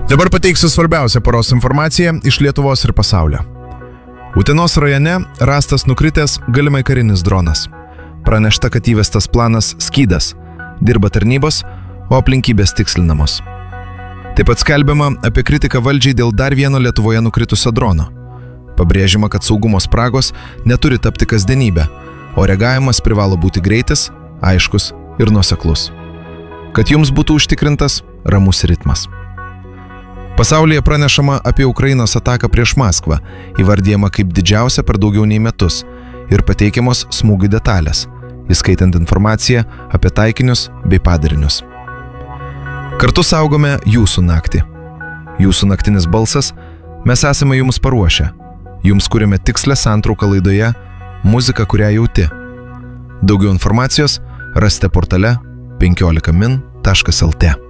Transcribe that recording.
Dabar pateiksiu svarbiausią paros informaciją iš Lietuvos ir pasaulio. Utenos rajone rastas nukritęs galimai karinis dronas. Pranešta, kad įvestas planas skydas. Dirba tarnybos, o aplinkybės tikslinamos. Taip pat skelbiama apie kritiką valdžiai dėl dar vieno Lietuvoje nukritusio drono. Pabrėžiama, kad saugumo spragos neturi tapti kasdienybę, o reagavimas privalo būti greitas, aiškus ir nuoseklus. Kad jums būtų užtikrintas ramus ritmas. Pasaulyje pranešama apie Ukrainos ataką prieš Maskvą, įvardyjama kaip didžiausia per daugiau nei metus ir pateikiamos smūgių detalės, įskaitant informaciją apie taikinius bei padarinius. Kartu saugome jūsų naktį. Jūsų naktinis balsas, mes esame jums paruošę. Jums kuriame tikslę santrauką laidoje Muzika, kurią jauti. Daugiau informacijos rasite portale 15min.lt.